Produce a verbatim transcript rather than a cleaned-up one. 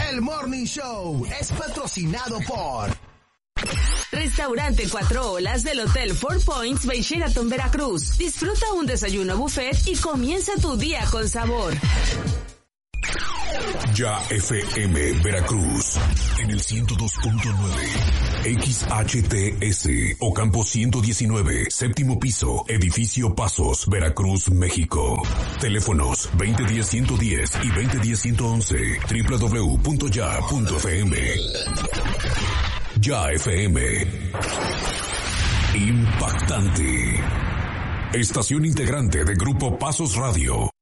El Morning Show es patrocinado por Restaurante Cuatro Olas del Hotel Four Points by Sheraton Veracruz. Disfruta un desayuno buffet y comienza tu día con sabor. Ya F M Veracruz en el ciento dos punto nueve, X H T S Ocampo ciento diecinueve, séptimo piso, edificio Pasos, Veracruz, México. Teléfonos veinte diez ciento diez y veinte diez ciento once, doble u doble u doble u punto ya punto f m. Ya F M. Impactante. Estación integrante de Grupo Pasos Radio.